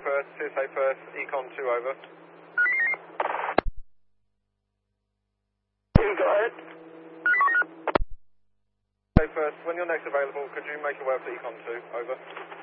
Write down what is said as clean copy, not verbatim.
first, CSA first, Econ 2 over. Go ahead. CSA first, when you're next available, could you make your way up to Econ 2, over?